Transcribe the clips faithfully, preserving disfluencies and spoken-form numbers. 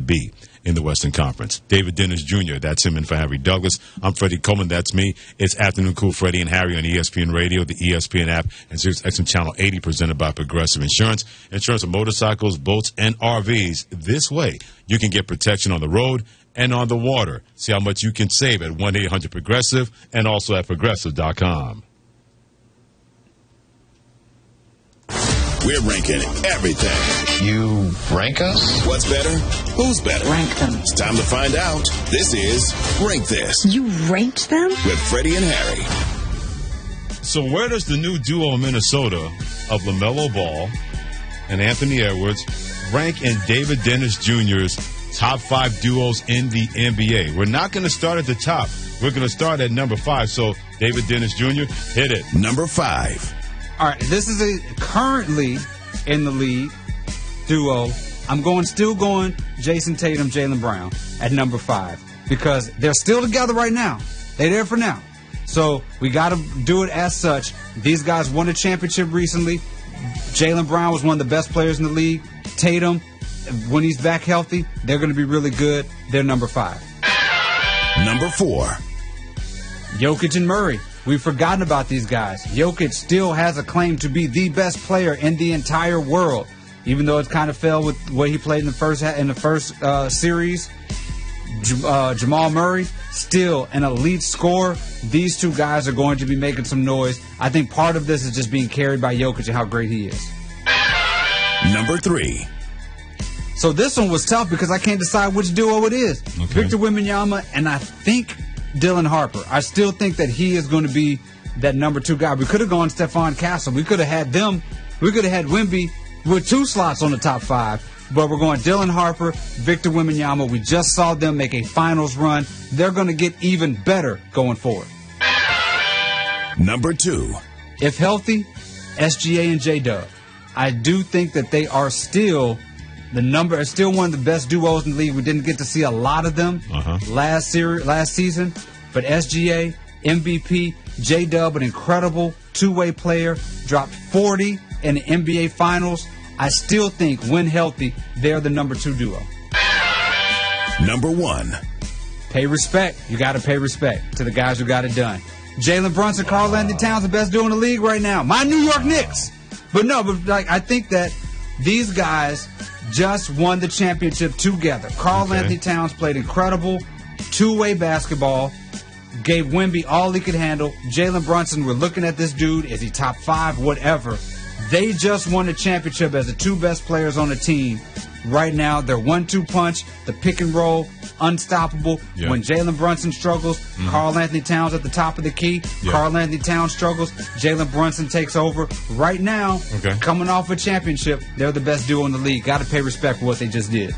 be in the Western Conference. David Dennis Junior, that's him, and for Harry Douglas, I'm Freddie Coleman, that's me. It's Afternoon Cool Freddie and Harry on E S P N Radio, the E S P N app, and Sirius X M Channel eighty, presented by Progressive Insurance. Insurance of motorcycles, boats, and R Vs. This way, you can get protection on the road and on the water. See how much you can save at one eight hundred progressive and also at progressive dot com. We're ranking everything. You rank us? What's better? Who's better? Rank them. It's time to find out. This is Rank This. You ranked them? With Freddie and Harry. So where does the new duo in Minnesota of LaMelo Ball and Anthony Edwards rank in David Dennis Junior's top five duos in the N B A? We're not going to start at the top. We're going to start at number five. So David Dennis Junior, hit it. Number five. All right, this is a currently in the league duo. I'm going, still going Jason Tatum, Jaylen Brown at number five because they're still together right now. They're there for now. So we got to do it as such. These guys won a championship recently. Jaylen Brown was one of the best players in the league. Tatum, when he's back healthy, they're going to be really good. They're number five. Number four. Jokic and Murray. We've forgotten about these guys. Jokic still has a claim to be the best player in the entire world, even though it kind of fell with the way he played in the first in the first uh, series. J- uh, Jamal Murray, still an elite scorer. These two guys are going to be making some noise. I think part of this is just being carried by Jokic and how great he is. Number three. So this one was tough because I can't decide which duo it is. Okay. Victor Wembanyama and I think Dylan Harper. I still think that he is going to be that number two guy. We could have gone Stephon Castle. We could have had them. We could have had Wemby with two slots on the top five. But we're going Dylan Harper, Victor Wembanyama. We just saw them make a finals run. They're going to get even better going forward. Number two. If healthy, S G A and J-Dub. I do think that they are still the number, still one of the best duos in the league. We didn't get to see a lot of them uh-huh. last series, last season, but S G A, M V P, J-Dub, an incredible two-way player, dropped forty in the N B A Finals. I still think, when healthy, they're the number two duo. Number one. Pay respect. You got to pay respect to the guys who got it done. Jalen Brunson, Karl Anthony Towns, the best duo in the league right now. My New York Knicks. But no, but like I think that these guys just won the championship together. Karl okay. Anthony Towns played incredible two-way basketball, gave Wemby all he could handle. Jalen Brunson, we're looking at this dude. Is he top five? Whatever. They just won the championship as the two best players on the team. Right now, their one two punch, the pick and roll, unstoppable. Yeah. When Jalen Brunson struggles, mm-hmm. Karl Anthony Towns at the top of the key. Yeah. Karl Anthony Towns struggles, Jalen Brunson takes over. Right now, okay. coming off a championship, they're the best duo in the league. Got to pay respect for what they just did.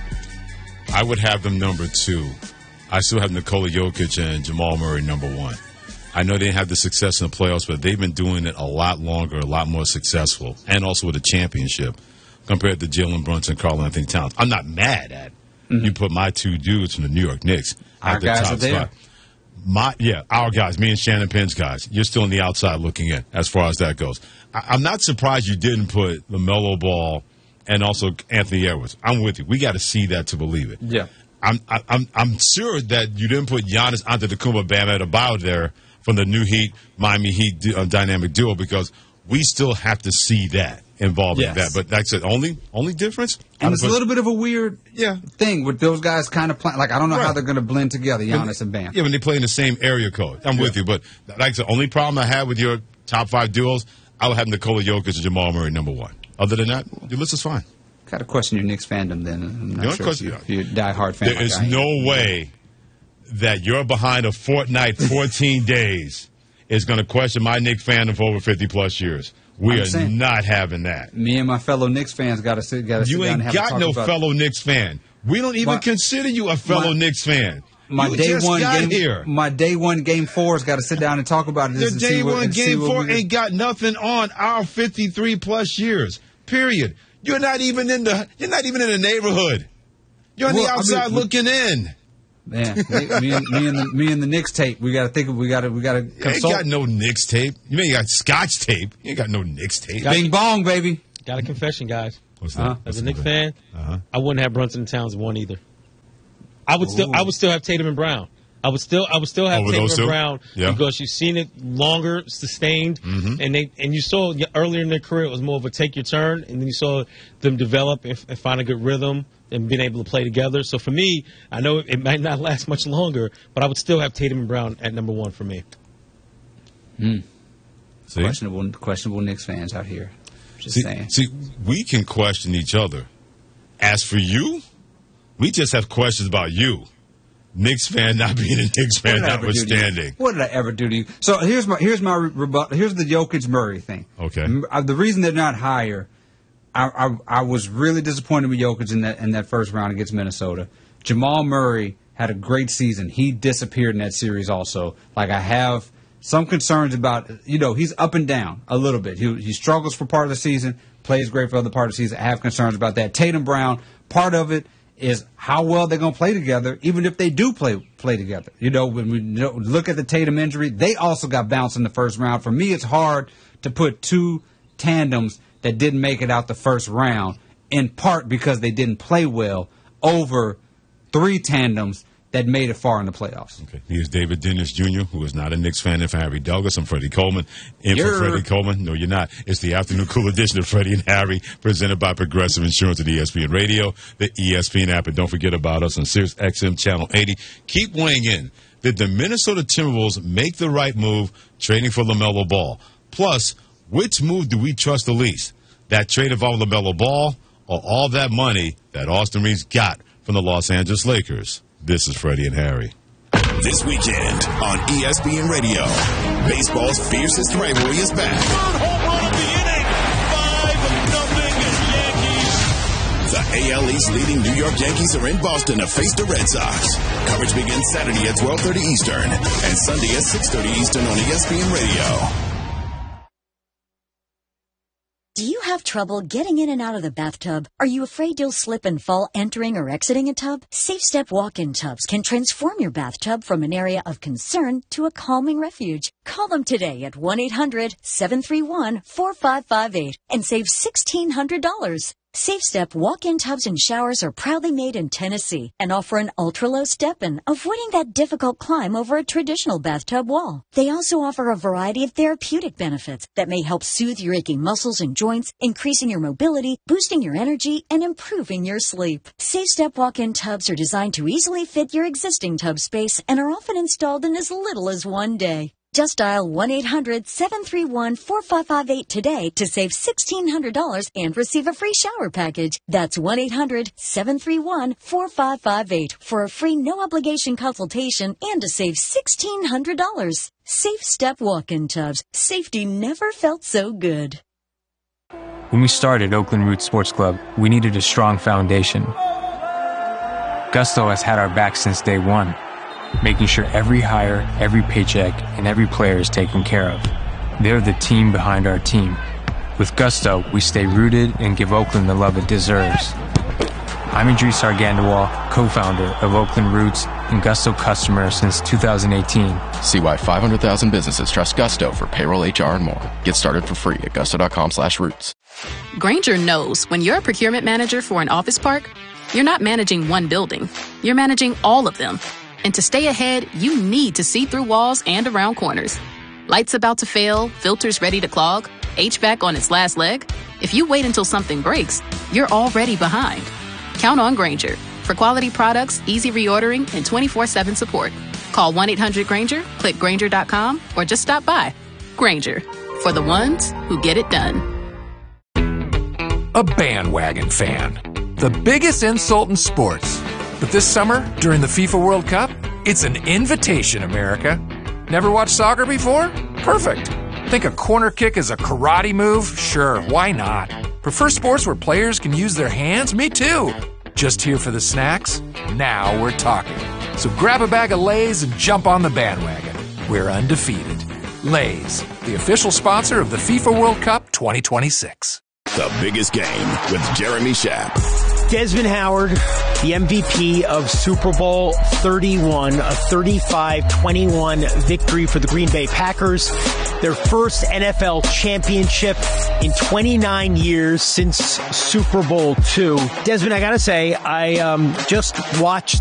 I would have them number two. I still have Nikola Jokic and Jamal Murray number one. I know they didn't have the success in the playoffs, but they've been doing it a lot longer, a lot more successful, and also with a championship compared to Jalen Brunson and Karl Anthony Towns. I'm not mad at mm-hmm. you put my two dudes from the New York Knicks our at the guys top are there. spot. My yeah, our guys, me and Shannon Penn's guys. You're still on the outside looking in as far as that goes. I, I'm not surprised you didn't put LaMelo Ball and also Anthony Edwards. I'm with you. We got to see that to believe it. Yeah, I'm I, I'm I'm sure that you didn't put Giannis Antetokounmpo, Bam Adebayo there from the new Heat, Miami Heat uh, dynamic duo because we still have to see that involving yes. that. But that's it. Only only difference. And it's a little bit of a weird yeah. thing with those guys kind of playing. Like, I don't know right. how they're going to blend together, Giannis when, and Bam. Yeah, when they play in the same area code. I'm yeah. with you. But like the only problem I have with your top five duos, I would have Nikola Jokic and Jamal Murray number one. Other than that, your list is fine. Got to question your Knicks fandom then. I'm not you sure if, you, if you're a diehard fan. There like is I no way that you're behind a fortnight, fourteen days, is going to question my Knicks fandom for over fifty plus years. We I'm are saying, not having that. Me and my fellow Knicks fans got to sit, gotta sit you down and have ain't a got talk no about fellow it. Knicks fan. We don't even my, consider you a fellow my, Knicks fan. My you day just one got game, here. My day one game four has got to sit down and talk about it. Your day one game four ain't got nothing on our fifty-three plus years. Period. You're not even in the. You're not even in the neighborhood. You're on well, the outside I mean, looking in. Man, me, me, and, me and the me and the Knicks tape. We got to think. Of, we got to. We got to consult. You ain't got no Knicks tape. You mean you got Scotch tape? You ain't got no Knicks tape. Bing bong, baby. Got a confession, guys. What's that? Uh-huh. As a Knicks fan, uh-huh. I wouldn't have Brunson and Towns one either. I would still, Ooh. I would still have Tatum and Brown. I would still, I would still have Over Tatum those and two? Brown Yeah. because you've seen it longer, sustained, Mhm. and they, and you saw earlier in their career it was more of a take your turn, and then you saw them develop and, and find a good rhythm and being able to play together. So for me, I know it, it might not last much longer, but I would still have Tatum and Brown at number one for me. Mm. See? Questionable, questionable Knicks fans out here. Just See, saying. see, we can question each other. As for you, we just have questions about you. Knicks fan not being a Knicks fan, What did I ever do to you? notwithstanding. What did I ever do to you? So here's my here's my rebuttal. Here's the Jokic Murray thing. Okay. M- uh, The reason they're not higher, I, I I was really disappointed with Jokic in that in that first round against Minnesota. Jamal Murray had a great season. He disappeared in that series also. Like I have some concerns about, you know, he's up and down a little bit. He he struggles for part of the season, plays great for other part of the season. I have concerns about that. Tatum Brown, part of it is how well they're going to play together, even if they do play play together. You know, when we look at the Tatum injury, they also got bounced in the first round. For me, it's hard to put two tandems that didn't make it out the first round, in part because they didn't play well, over three tandems that made it far in the playoffs. Okay. He is David Dennis Junior, who is not a Knicks fan. And for Harry Douglas, I'm Freddie Coleman. In for You're- Freddie Coleman. No, you're not. It's the afternoon cool edition of Freddie and Harry, presented by Progressive Insurance at E S P N Radio, the E S P N app. And don't forget about us on Sirius X M Channel eighty. Keep weighing in. Did the Minnesota Timberwolves make the right move trading for LaMelo Ball? Plus, which move do we trust the least? That trade involving LaMelo Ball or all that money that Austin Reeves got from the Los Angeles Lakers? This is Freddie and Harry. This weekend on E S P N Radio, baseball's fiercest rivalry is back. Third home run of the inning. five nothing Yankees. The A L East leading New York Yankees are in Boston to face the Red Sox. Coverage begins Saturday at twelve thirty Eastern and Sunday at six thirty Eastern on E S P N Radio. Do you have trouble getting in and out of the bathtub? Are you afraid you'll slip and fall entering or exiting a tub? Safe Step walk-in tubs can transform your bathtub from an area of concern to a calming refuge. Call them today at one eight hundred seven three one four five five eight and save sixteen hundred dollars. Safe Step walk-in tubs and showers are proudly made in Tennessee and offer an ultra-low step-in, avoiding that difficult climb over a traditional bathtub wall. They also offer a variety of therapeutic benefits that may help soothe your aching muscles and joints, increasing your mobility, boosting your energy, and improving your sleep. Safe Step walk-in tubs are designed to easily fit your existing tub space and are often installed in as little as one day. Just dial one eight hundred seven three one four five five eight today to save sixteen hundred dollars and receive a free shower package. That's one eight hundred seven three one four five five eight for a free no-obligation consultation and to save sixteen hundred dollars. Safe Step walk-in tubs. Safety never felt so good. When we started Oakland Roots Sports Club, we needed a strong foundation. Gusto has had our back since day one, making sure every hire, every paycheck, and every player is taken care of. They're the team behind our team. With Gusto, we stay rooted and give Oakland the love it deserves. I'm Idris Argandawal, co-founder of Oakland Roots and Gusto customer since two thousand eighteen. See why five hundred thousand businesses trust Gusto for payroll, H R, and more. Get started for free at gusto.com slash roots. Grainger knows when you're a procurement manager for an office park, you're not managing one building. You're managing all of them. And to stay ahead, you need to see through walls and around corners. Lights about to fail, filters ready to clog, H V A C on its last leg. If you wait until something breaks, you're already behind. Count on Grainger for quality products, easy reordering, and twenty-four seven support. Call one eight hundred Grainger, click Grainger dot com, or just stop by. Grainger, for the ones who get it done. A bandwagon fan. The biggest insult in sports. But this summer, during the FIFA World Cup, it's an invitation, America. Never watched soccer before? Perfect. Think a corner kick is a karate move? Sure, why not? Prefer sports where players can use their hands? Me too. Just here for the snacks? Now we're talking. So grab a bag of Lay's and jump on the bandwagon. We're undefeated. Lay's, the official sponsor of the FIFA World Cup twenty twenty-six. The biggest game with Jeremy Schaap. Desmond Howard, the M V P of Super Bowl thirty-one, a thirty-five twenty-one victory for the Green Bay Packers, their first N F L championship in twenty-nine years since Super Bowl two. Desmond, I gotta say, I um, just watched